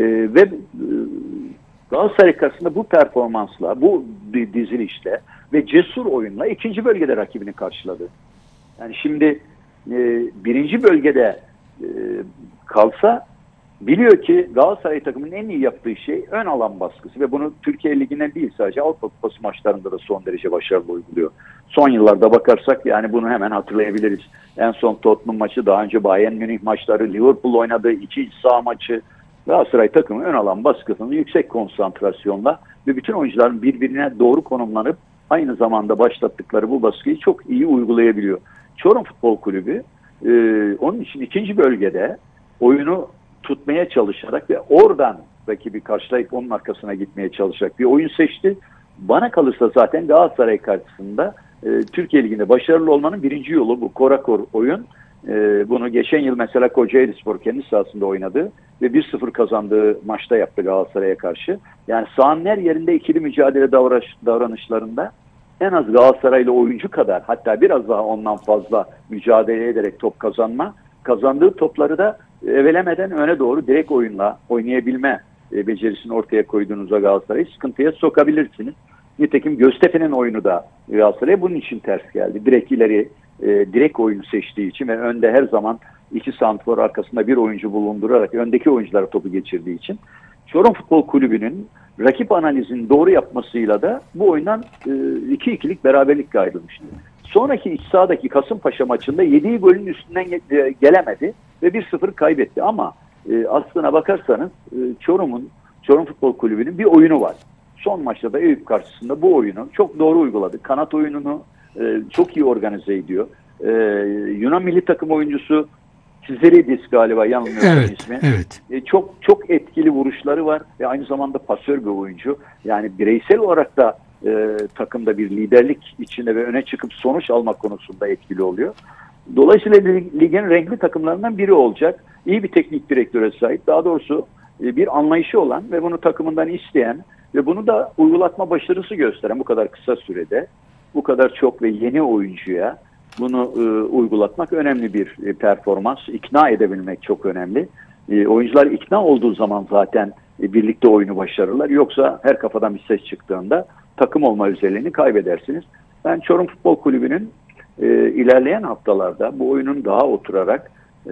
Ve Galatasaray karşısında bu performansla, bu dizilişle ve cesur oyunla ikinci bölgede rakibini karşıladı. Yani şimdi birinci bölgede kalsa biliyor ki Galatasaray takımının en iyi yaptığı şey ön alan baskısı ve bunu Türkiye Ligi'nden değil sadece Avrupa Kupası maçlarında da son derece başarılı uyguluyor. Son yıllarda bakarsak yani bunu hemen hatırlayabiliriz. En son Tottenham maçı, daha önce Bayern Münih maçları, Liverpool oynadığı iki iç saha maçı, Galatasaray takımı ön alan baskısını yüksek konsantrasyonla ve bütün oyuncuların birbirine doğru konumlanıp aynı zamanda başlattıkları bu baskıyı çok iyi uygulayabiliyor. Çorum Futbol Kulübü onun için ikinci bölgede oyunu tutmaya çalışarak ve oradan rakibi karşılayıp onun arkasına gitmeye çalışarak bir oyun seçti. Bana kalırsa zaten Galatasaray karşısında Türkiye Ligi'nde başarılı olmanın birinci yolu bu korakor oyun. Bunu geçen yıl mesela Kocaelispor kendi sahasında oynadı ve 1-0 kazandığı maçta yaptı Galatasaray'a karşı. Yani sahanın her yerinde ikili mücadele davranışlarında en az Galatasaraylı oyuncu kadar, hatta biraz daha ondan fazla mücadele ederek top kazandığı topları da evelemeden öne doğru direkt oyunla oynayabilme becerisini ortaya koyduğunuzda Galatasaray'ı sıkıntıya sokabilirsiniz. Nitekim Göztepe'nin oyunu da Galatasaray'a bunun için ters geldi. Direkt oyunu seçtiği için ve önde her zaman iki santrfor arkasında bir oyuncu bulundurarak öndeki oyunculara topu geçirdiği için Çorum Futbol Kulübü'nün rakip analizini doğru yapmasıyla da bu oyundan 2-2'lik beraberlikle ayrılmıştı. Sonraki iç sahadaki Kasımpaşa maçında yediği golün üstünden gelemedi ve 1-0 kaybetti. Ama aslına bakarsanız Çorum Futbol Kulübü'nün bir oyunu var. Son maçta da Eyüp karşısında bu oyunu çok doğru uyguladı. Kanat oyununu çok iyi organize ediyor. Yunan milli takım oyuncusu Tizeridis galiba, yanılmıyorsam ismi. Evet. Çok etkili vuruşları var ve aynı zamanda pasör bir oyuncu. Yani bireysel olarak da takımda bir liderlik içinde ve öne çıkıp sonuç almak konusunda etkili oluyor. Dolayısıyla ligin renkli takımlarından biri olacak. İyi bir teknik direktöre sahip. Daha doğrusu bir anlayışı olan ve bunu takımından isteyen ve bunu da uygulatma başarısı gösteren bu kadar kısa sürede bu kadar çok ve yeni oyuncuya bunu uygulatmak önemli bir performans. İkna edebilmek çok önemli. Oyuncular ikna olduğu zaman zaten birlikte oyunu başarırlar. Yoksa her kafadan bir ses çıktığında takım olma özelliğini kaybedersiniz. Ben Çorum Futbol Kulübü'nün ilerleyen haftalarda bu oyunun daha oturarak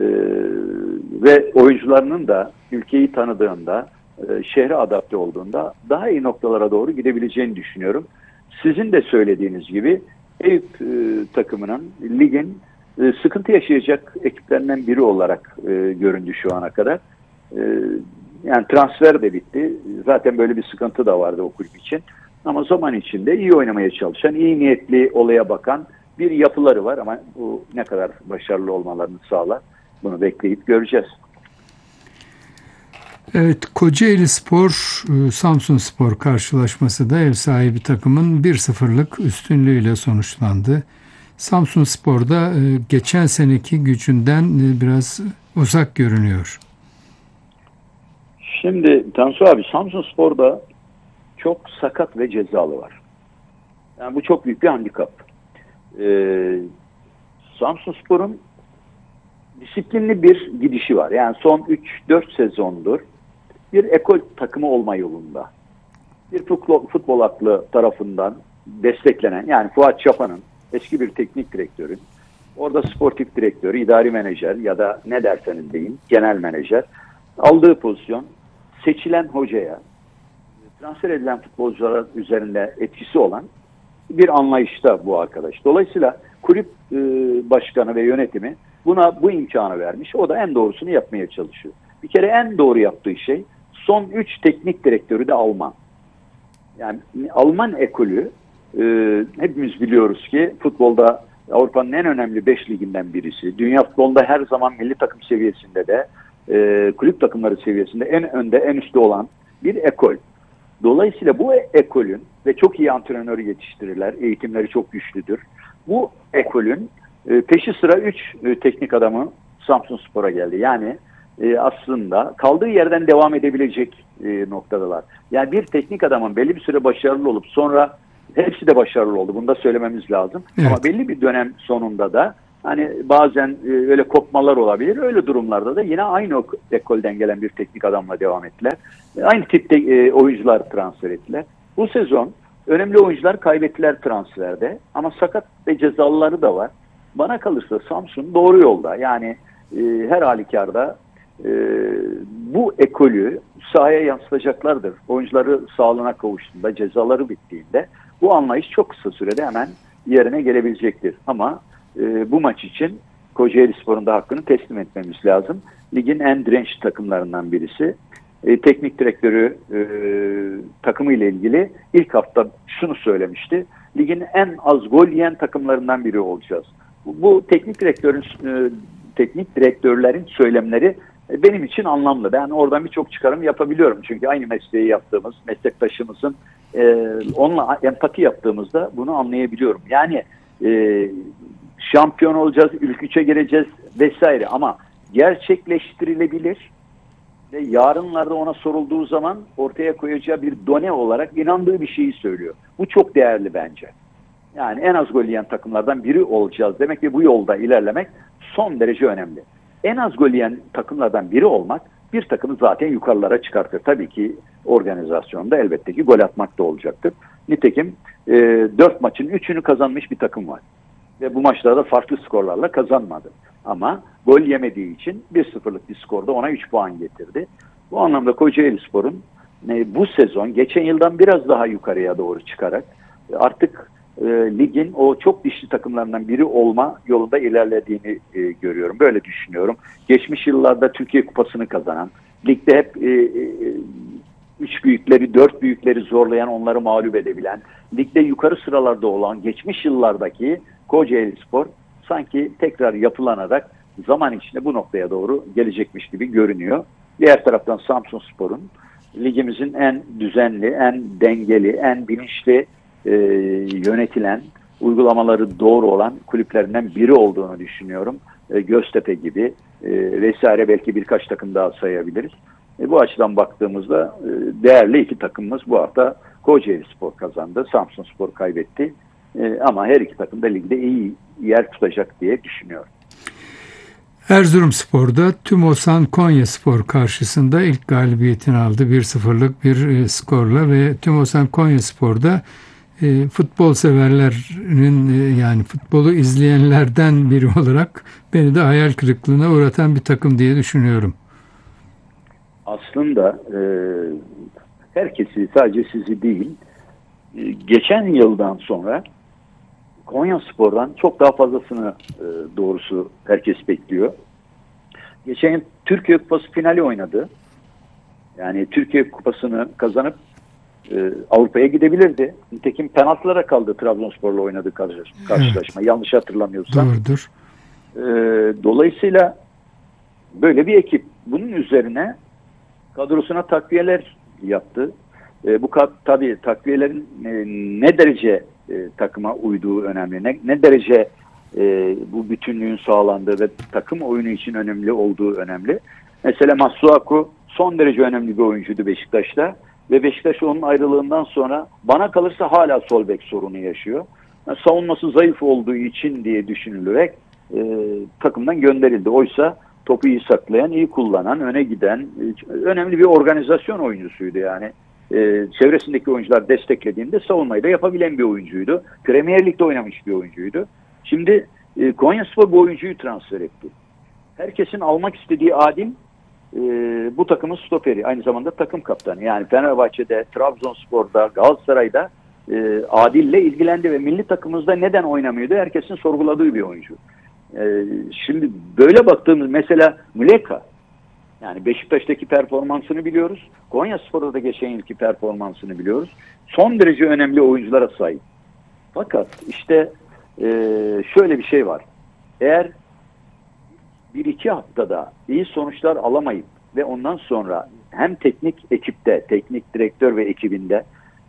ve oyuncularının da ülkeyi tanıdığında, şehre adapte olduğunda daha iyi noktalara doğru gidebileceğini düşünüyorum. Sizin de söylediğiniz gibi Eyüp takımının ligin sıkıntı yaşayacak ekiplerinden biri olarak göründü şu ana kadar. Yani transfer de bitti. Zaten böyle bir sıkıntı da vardı o kulüp için. Ama zaman içinde iyi oynamaya çalışan, iyi niyetli olaya bakan bir yapıları var ama bu ne kadar başarılı olmalarını sağlar, bunu bekleyip göreceğiz. Evet, Kocaelispor Samsunspor karşılaşması da ev sahibi takımın 1-0'lık üstünlüğüyle sonuçlandı. Samsunspor da geçen seneki gücünden biraz uzak görünüyor. Şimdi Tansu abi, Samsunspor'da çok sakat ve cezalı var. Yani bu çok büyük bir handikap. Samsunspor'un disiplinli bir gidişi var. Yani son 3-4 sezondur bir ekol takımı olma yolunda. Bir futbol aklı tarafından desteklenen, yani Fuat Çapa'nın, eski bir teknik direktörün, orada sportif direktörü, idari menajer ya da ne derseniz deyin, genel menajer, aldığı pozisyon, seçilen hocaya, transfer edilen futbolcular üzerinde etkisi olan bir anlayışta bu arkadaş. Dolayısıyla kulüp başkanı ve yönetimi buna bu imkanı vermiş. O da en doğrusunu yapmaya çalışıyor. Bir kere en doğru yaptığı şey, son 3 teknik direktörü de Alman. Yani Alman ekolü hepimiz biliyoruz ki futbolda Avrupa'nın en önemli 5 liginden birisi. Dünya futbolunda her zaman milli takım seviyesinde de kulüp takımları seviyesinde en önde, en üstte olan bir ekol. Dolayısıyla bu ekolün ve çok iyi antrenörü yetiştirirler. Eğitimleri çok güçlüdür. Bu ekolün peşi sıra 3 teknik adamı Samsunspor'a geldi. Yani aslında kaldığı yerden devam edebilecek noktadalar. Yani bir teknik adamın belli bir süre başarılı olup sonra hepsi de başarılı oldu. Bunu da söylememiz lazım. Evet. Ama belli bir dönem sonunda da Hani bazen öyle kopmalar olabilir. Öyle durumlarda da yine aynı ekolden gelen bir teknik adamla devam ettiler. Aynı tipte oyuncular transfer ettiler. Bu sezon önemli oyuncular kaybettiler transferde. Ama sakat ve cezalıları da var. Bana kalırsa Samsun doğru yolda. Yani her halükarda bu ekolü sahaya yansıtacaklardır. Oyuncuları sağlığına kavuştuğunda, cezaları bittiğinde bu anlayış çok kısa sürede hemen yerine gelebilecektir. Ama bu maç için Kocaelispor'un da hakkını teslim etmemiz lazım. Ligin en dirençli takımlarından birisi. Teknik direktörü takımı ile ilgili ilk hafta şunu söylemişti. Ligin en az gol yiyen takımlarından biri olacağız. Bu teknik direktörlerin söylemleri benim için anlamlı. Ben oradan birçok çıkarım yapabiliyorum. Çünkü aynı mesleği yaptığımız meslektaşımızın onunla empati yaptığımızda bunu anlayabiliyorum. Yani şampiyon olacağız, ilk üçe gireceğiz vesaire ama gerçekleştirilebilir ve yarınlarda ona sorulduğu zaman ortaya koyacağı bir done olarak inandığı bir şeyi söylüyor. Bu çok değerli bence. Yani en az gol yiyen takımlardan biri olacağız demek ki bu yolda ilerlemek son derece önemli. En az gol yiyen takımlardan biri olmak bir takımı zaten yukarılara çıkartır. Tabii ki organizasyonda elbette ki gol atmak da olacaktır. Nitekim 4 maçın 3'ünü kazanmış bir takım var. Ve bu maçlarda farklı skorlarla kazanmadı. Ama gol yemediği için 1-0'lık bir skorda ona 3 puan getirdi. Bu anlamda Kocaelispor'un bu sezon geçen yıldan biraz daha yukarıya doğru çıkarak artık ligin o çok dişli takımlarından biri olma yolunda ilerlediğini görüyorum. Böyle düşünüyorum. Geçmiş yıllarda Türkiye Kupası'nı kazanan, ligde hep 3 büyükleri, 4 büyükleri zorlayan, onları mağlup edebilen, ligde yukarı sıralarda olan geçmiş yıllardaki Kocaelispor sanki tekrar yapılanarak zaman içinde bu noktaya doğru gelecekmiş gibi görünüyor. Diğer taraftan Samsunspor'un ligimizin en düzenli, en dengeli, en bilinçli yönetilen, uygulamaları doğru olan kulüplerinden biri olduğunu düşünüyorum. Göztepe gibi vesaire belki birkaç takım daha sayabiliriz. Bu açıdan baktığımızda değerli iki takımımız bu hafta Kocaelispor kazandı, Samsunspor kaybetti. Ama her iki takım da ligde iyi yer tutacak diye düşünüyorum. Erzurumspor'da Tümosan Konyaspor karşısında ilk galibiyetini aldı. 1-0'lık bir skorla ve Tümosan Konyaspor'da futbol severlerin yani futbolu izleyenlerden biri olarak beni de hayal kırıklığına uğratan bir takım diye düşünüyorum. Aslında herkesi, sadece sizi değil, geçen yıldan sonra Konyaspor'dan çok daha fazlasını doğrusu herkes bekliyor. Geçen yıl Türkiye Kupası finali oynadı. Yani Türkiye Kupası'nı kazanıp Avrupa'ya gidebilirdi. Nitekim penaltılara kaldı Trabzonspor'la oynadığı karşılaşma. Evet. Yanlış hatırlamıyorsam. Doğrudur. Dolayısıyla böyle bir ekip. Bunun üzerine kadrosuna takviyeler yaptı. Bu tabii takviyelerin ne derece takıma uyduğu önemli. Ne derece bu bütünlüğün sağlandığı ve takım oyunu için önemli olduğu önemli. Mesela Masuaku son derece önemli bir oyuncuydu Beşiktaş'ta. Ve Beşiktaş onun ayrılığından sonra bana kalırsa hala sol bek sorunu yaşıyor. Yani savunması zayıf olduğu için diye düşünülerek takımdan gönderildi. Oysa topu iyi saklayan, iyi kullanan, öne giden, önemli bir organizasyon oyuncusuydu yani. Çevresindeki oyuncular desteklediğinde savunmayı da yapabilen bir oyuncuydu. Premier Lig'de oynamış bir oyuncuydu. Şimdi Konyaspor bu oyuncuyu transfer etti. Herkesin almak istediği Adil bu takımın stoperi, aynı zamanda takım kaptanı. Yani Fenerbahçe'de, Trabzonspor'da, Galatasaray'da Adil'le ilgilendi ve milli takımımızda neden oynamıyordu? Herkesin sorguladığı bir oyuncu. Şimdi böyle baktığımız mesela Muleka, yani Beşiktaş'taki performansını biliyoruz. Konyaspor'da da geçen yılki performansını biliyoruz. Son derece önemli oyunculara sahip. Fakat işte şöyle bir şey var. Eğer 1-2 haftada iyi sonuçlar alamayıp ve ondan sonra hem teknik ekipte, teknik direktör ve ekibinde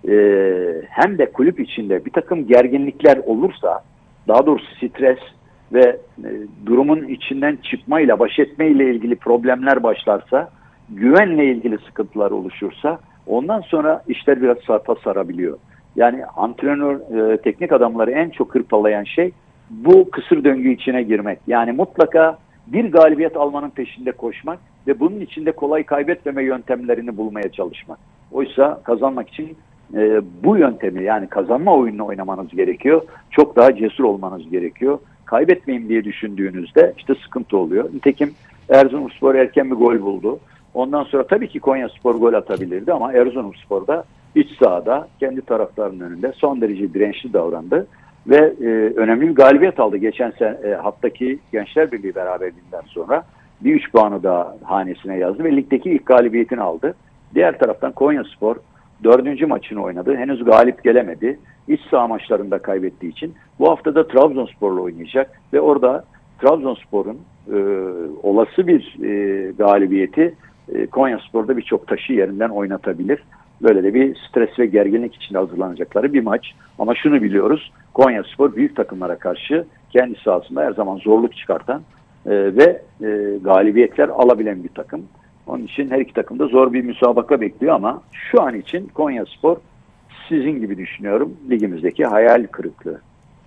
hem de kulüp içinde bir takım gerginlikler olursa, daha doğrusu stres ve durumun içinden çıkmayla, baş etmeyle ilgili problemler başlarsa, güvenle ilgili sıkıntılar oluşursa ondan sonra işler biraz sarpa sarabiliyor. Yani antrenör, teknik adamları en çok hırpalayan şey bu kısır döngü içine girmek. Yani mutlaka bir galibiyet almanın peşinde koşmak ve bunun içinde kolay kaybetmeme yöntemlerini bulmaya çalışmak. Oysa kazanmak için bu yöntemi, yani kazanma oyununu oynamanız gerekiyor. Çok daha cesur olmanız gerekiyor. Kaybetmeyeyim diye düşündüğünüzde işte sıkıntı oluyor. Nitekim Erzurumspor erken bir gol buldu. Ondan sonra tabii ki Konyaspor gol atabilirdi ama Erzurumspor da iç sahada kendi taraftarının önünde son derece dirençli davrandı ve önemli bir galibiyet aldı. Geçen haftaki Gençler Birliği beraberliğinden sonra bir 3 puanı daha hanesine yazdı ve ligdeki ilk galibiyetini aldı. Diğer taraftan Konyaspor 4. maçını oynadı. Henüz galip gelemedi. İç saha maçlarında kaybettiği için. Bu hafta da Trabzonspor'la oynayacak ve orada Trabzonspor'un olası bir galibiyeti Konyaspor'da birçok taşı yerinden oynatabilir. Böyle de bir stres ve gerginlik içinde hazırlanacakları bir maç. Ama şunu biliyoruz, Konyaspor büyük takımlara karşı kendi sahasında her zaman zorluk çıkartan ve galibiyetler alabilen bir takım. Onun için her iki takım da zor bir müsabaka bekliyor ama şu an için Konyaspor sizin gibi düşünüyorum ligimizdeki hayal kırıklığı.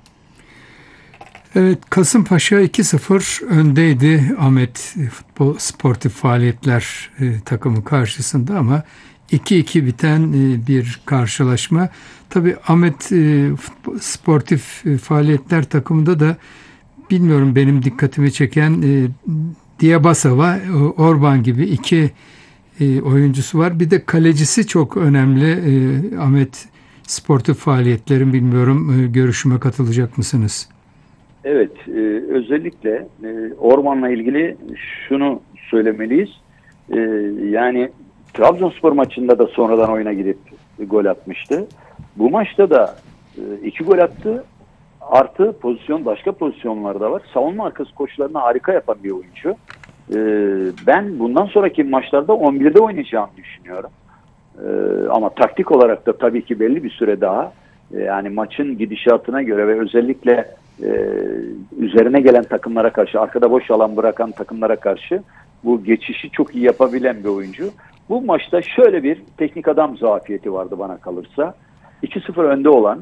Evet, Kasımpaşa 2-0 öndeydi Ahmet Futbol Sportif Faaliyetler takımı karşısında ama 2-2 biten bir karşılaşma. Tabii Ahmet Sportif Faaliyetler takımında da bilmiyorum, benim dikkatimi çeken Diabasava, Orban gibi iki oyuncusu var. Bir de kalecisi çok önemli. Ahmet Sportif Faaliyetlerin, bilmiyorum, görüşüme katılacak mısınız? Evet, özellikle Orman'la ilgili şunu söylemeliyiz. Yani Trabzonspor maçında da sonradan oyuna girip gol atmıştı. Bu maçta da 2 gol attı. Artı başka pozisyonları da var. Savunma arkası koşularını harika yapan bir oyuncu. Ben bundan sonraki maçlarda 11'de oynayacağını düşünüyorum. Ama taktik olarak da tabii ki belli bir süre daha yani maçın gidişatına göre ve özellikle üzerine gelen takımlara karşı, arkada boş alan bırakan takımlara karşı bu geçişi çok iyi yapabilen bir oyuncu. Bu maçta şöyle bir teknik adam zafiyeti vardı bana kalırsa. 2-0 önde olan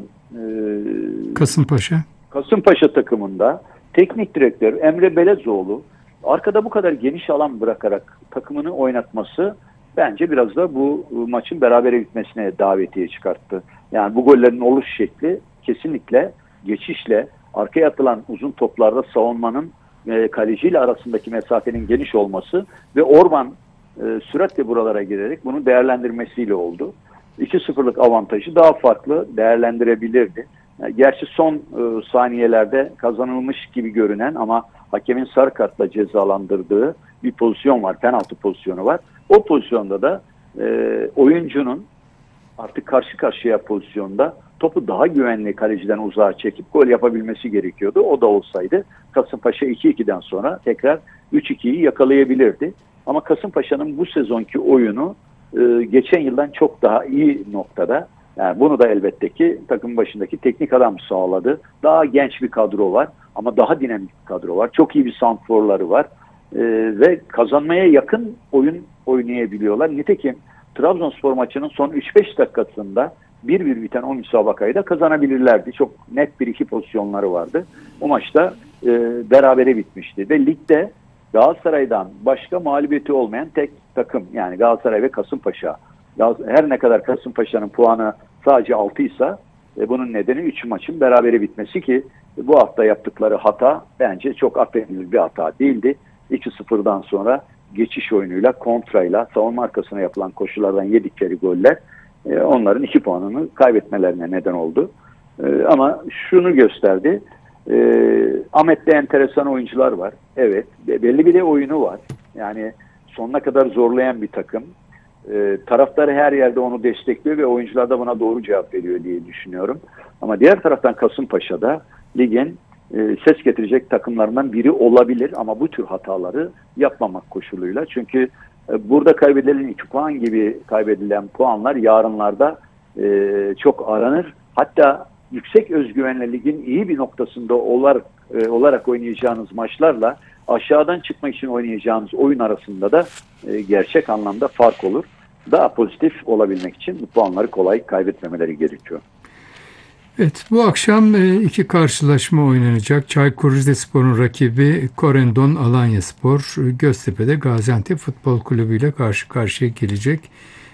Kasımpaşa takımında teknik direktör Emre Belezoğlu arkada bu kadar geniş alan bırakarak takımını oynatması bence biraz da bu maçın berabere bitmesine davetiye çıkarttı. Yani bu gollerin oluş şekli kesinlikle geçişle, arkaya atılan uzun toplarda savunmanın kaleciyle arasındaki mesafenin geniş olması ve Orban süratle buralara girerek bunu değerlendirmesiyle oldu. 2-0'lık avantajı daha farklı değerlendirebilirdi. Gerçi son saniyelerde kazanılmış gibi görünen ama hakemin sarı kartla cezalandırdığı bir pozisyon var. Penaltı pozisyonu var. O pozisyonda da oyuncunun artık karşı karşıya pozisyonda topu daha güvenli kaleciden uzağa çekip gol yapabilmesi gerekiyordu. O da olsaydı Kasımpaşa 2-2'den sonra tekrar 3-2'yi yakalayabilirdi. Ama Kasımpaşa'nın bu sezonki oyunu geçen yıldan çok daha iyi noktada. Yani bunu da elbette ki takım başındaki teknik adam sağladı. Daha genç bir kadro var ama daha dinamik bir kadro var. Çok iyi bir santrforları var ve kazanmaya yakın oyun oynayabiliyorlar. Nitekim Trabzonspor maçının son 3-5 dakikasında 1-1 biten o müsabakayı da kazanabilirlerdi. Çok net 1-2 pozisyonları vardı. O maçta berabere bitmişti ve ligde Galatasaray'dan başka mağlubiyeti olmayan tek takım, yani Galatasaray ve Kasımpaşa. Her ne kadar Kasımpaşa'nın puanı sadece 6 ise bunun nedeni 3 maçın berabere bitmesi ki bu hafta yaptıkları hata bence çok affedilir bir hata değildi. 2-0'dan sonra geçiş oyunuyla, kontrayla, savunma arkasına yapılan koşulardan yedikleri goller onların 2 puanını kaybetmelerine neden oldu. Ama şunu gösterdi. Ahmet'te enteresan oyuncular var. Evet. Belli bir de oyunu var. Yani sonuna kadar zorlayan bir takım. Taraftarı her yerde onu destekliyor ve oyuncular da buna doğru cevap veriyor diye düşünüyorum. Ama diğer taraftan Kasımpaşa'da ligin ses getirecek takımlarından biri olabilir ama bu tür hataları yapmamak koşuluyla. Çünkü burada kaybedilen 2 puan gibi kaybedilen puanlar yarınlarda çok aranır. Hatta yüksek özgüvenle ligin iyi bir noktasında olarak oynayacağınız maçlarla aşağıdan çıkmak için oynayacağınız oyun arasında da gerçek anlamda fark olur. Daha pozitif olabilmek için bu puanları kolay kaybetmemeleri gerekiyor. Evet, bu akşam iki karşılaşma oynanacak. Çaykur Rizespor'un rakibi Corendon Alanyaspor, Göztepe'de Gaziantep Futbol Kulübü ile karşı karşıya gelecek.